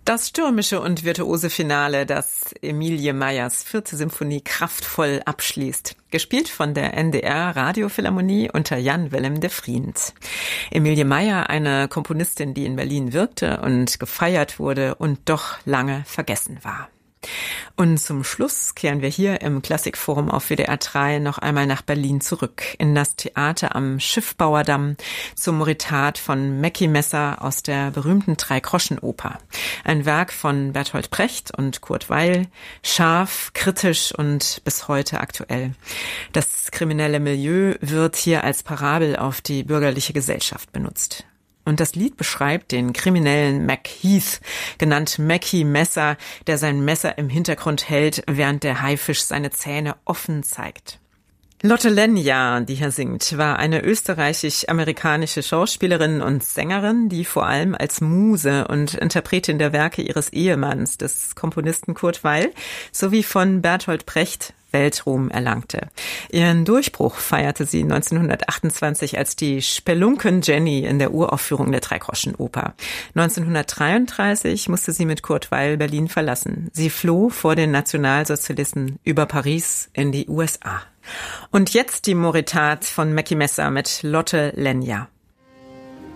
Das stürmische und virtuose Finale, das Emilie Meyers 4. Symphonie kraftvoll abschließt. Gespielt von der NDR Radiophilharmonie unter Jan Willem de Vriend. Emilie Meyer, eine Komponistin, die in Berlin wirkte und gefeiert wurde und doch lange vergessen war. Und zum Schluss kehren wir hier im Klassikforum auf WDR 3 noch einmal nach Berlin zurück, in das Theater am Schiffbauerdamm zum Moritat von Mackie Messer aus der berühmten Dreigroschenoper. Ein Werk von Bertolt Brecht und Kurt Weill, scharf, kritisch und bis heute aktuell. Das kriminelle Milieu wird hier als Parabel auf die bürgerliche Gesellschaft benutzt. Und das Lied beschreibt den kriminellen Mac Heath, genannt Mackie Messer, der sein Messer im Hintergrund hält, während der Haifisch seine Zähne offen zeigt. Lotte Lenya, die hier singt, war eine österreichisch-amerikanische Schauspielerin und Sängerin, die vor allem als Muse und Interpretin der Werke ihres Ehemanns, des Komponisten Kurt Weill, sowie von Bertolt Brecht Weltruhm erlangte. Ihren Durchbruch feierte sie 1928 als die Spelunken-Jenny in der Uraufführung der Dreigroschenoper. 1933 musste sie mit Kurt Weill Berlin verlassen. Sie floh vor den Nationalsozialisten über Paris in die USA. Und jetzt die Moritat von Mackie Messer mit Lotte Lenya.